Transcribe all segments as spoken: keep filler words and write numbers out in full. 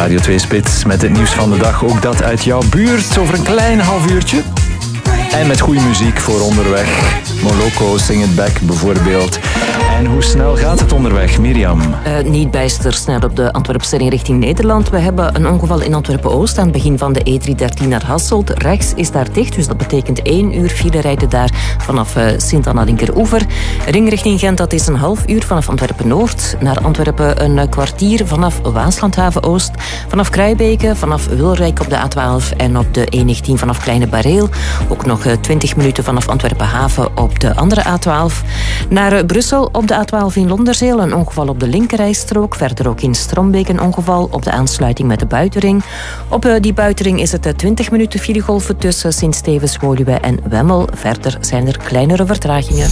Radio twee Spits met het nieuws van de dag. Ook dat uit jouw buurt over een klein half uurtje. En met goede muziek voor onderweg. Moloko, Sing It Back bijvoorbeeld. En hoe snel gaat het onderweg, Mirjam? Uh, niet bijster snel op de Antwerpse ring richting Nederland. We hebben een ongeval in Antwerpen-Oost aan het begin van de E driehonderddertien naar Hasselt. Rechts is daar dicht, dus dat betekent één uur file rijden daar vanaf uh, Sint-Anna-Linkeroever. Ring richting Gent, dat is een half uur vanaf Antwerpen-Noord. Naar Antwerpen een kwartier vanaf Waaslandhaven-Oost. Vanaf Kruijbeke, vanaf Wilrijk op de A twaalf en op de E negentien vanaf Kleine Bareel. Ook nog uh, twintig minuten vanaf Antwerpen-Haven op de andere A twaalf. Naar uh, Brussel op de A twaalf in Londerzeel een ongeval op de linkerrijstrook. Verder ook in Strombeek een ongeval op de aansluiting met de buitenring. Op uh, die buitenring is het uh, twintig minuten filegolven tussen Sint-Stevens, Woluwe en Wemmel. Verder zijn er kleinere vertragingen.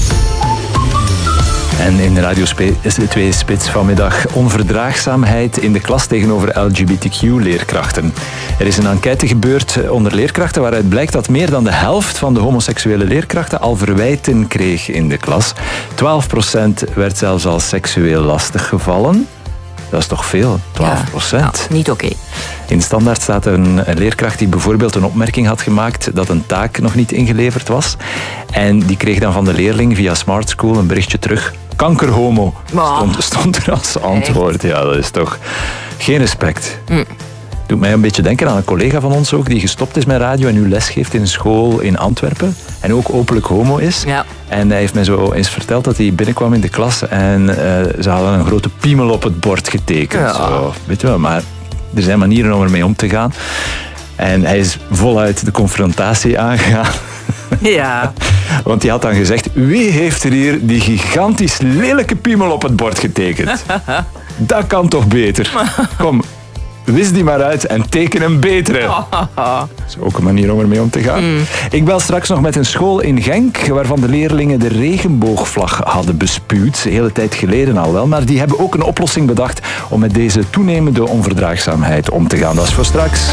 En in de Radio twee Spits vanmiddag onverdraagzaamheid in de klas tegenover L G B T Q-leerkrachten. Er is een enquête gebeurd onder leerkrachten waaruit blijkt dat meer dan de helft van de homoseksuele leerkrachten al verwijten kreeg in de klas. twaalf procent werd zelfs al seksueel lastiggevallen. Dat is toch veel, twaalf procent. Ja, niet oké. Okay. In Standaard staat een leerkracht die bijvoorbeeld een opmerking had gemaakt dat een taak nog niet ingeleverd was. En die kreeg dan van de leerling via Smart School een berichtje terug. Kankerhomo stond, stond er als antwoord. Ja, dat is toch geen respect. Mm. Doet mij een beetje denken aan een collega van ons ook, die gestopt is met radio en nu lesgeeft in een school in Antwerpen. En ook openlijk homo is. Ja. En hij heeft mij zo eens verteld dat hij binnenkwam in de klas en uh, ze hadden een grote piemel op het bord getekend. Ja. Zo, weet je wel, maar er zijn manieren om ermee om te gaan. En hij is voluit de confrontatie aangegaan. Ja. Want hij had dan gezegd, wie heeft er hier die gigantisch lelijke piemel op het bord getekend? Dat kan toch beter? Kom, wis die maar uit en teken een betere. Dat is ook een manier om ermee om te gaan. Mm. Ik bel straks nog met een school in Genk, waarvan de leerlingen de regenboogvlag hadden bespuwd. De hele tijd geleden al wel. Maar die hebben ook een oplossing bedacht om met deze toenemende onverdraagzaamheid om te gaan. Dat is voor straks.